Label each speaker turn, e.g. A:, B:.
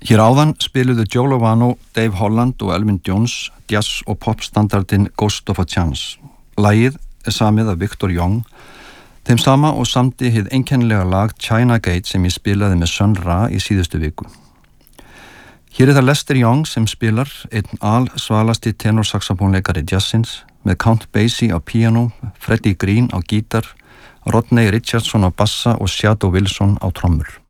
A: Hér áðan spiluðu Joe Lovano, Dave Holland og Elvin Jones jazz- og popstandardinn Ghost of a Chance. Lagið er samið af Victor Young, þeim sama og samdi hið einkennilega lag China Gate sem ég spilaði með Sun Ra í síðustu viku. Hér er það Lester Young sem spilar, einn alsvalasti tenorsaxofónleikari jazzins, með Count Basie á piano, Freddie Green á gítar, Rodney Richardson á bassa og Shadow Wilson á trommur.